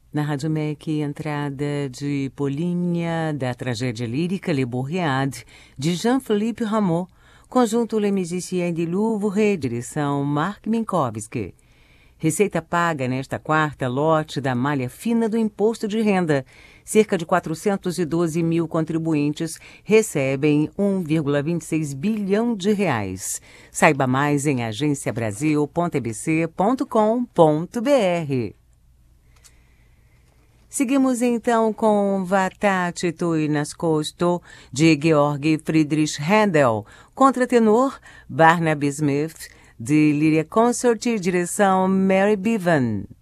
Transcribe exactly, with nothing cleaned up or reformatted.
Na Rádio M E C, entrada de Polínia, da tragédia lírica Le Bourriade, de Jean-Philippe Rameau, conjunto Les Musiciens du Louvre, direção Marc Minkowski. Receita paga nesta quarta lote da malha fina do imposto de renda. Cerca de quatrocentos e doze mil contribuintes recebem um vírgula vinte e seis bilhão de reais. Saiba mais em agência brasil ponto e b c ponto com ponto b r. Seguimos então com Vartate tui nascosto, de Georg Friedrich Händel, contratenor Barnaby Smith, de Lyria Consort, direção Mary Bevan.